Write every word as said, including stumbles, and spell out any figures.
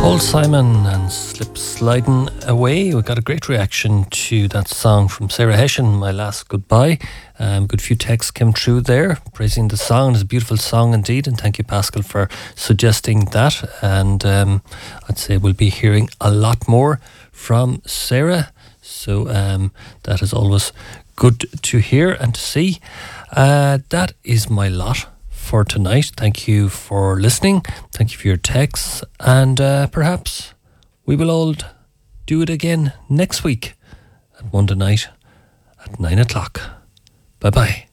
Paul Simon and Slip Sliding Away. We got a great reaction to that song from Sarah Hession, My Last Goodbye. Um, good few texts came through there praising the song. It's a beautiful song indeed, and thank you, Pascal, for suggesting that. And um, I'd say we'll be hearing a lot more from Sarah, so um, that is always good to hear and to see. Uh, that is my lot for tonight. Thank you for listening. Thank you for your texts, and uh, perhaps we will all do it again next week at Monday night at nine o'clock. Bye bye.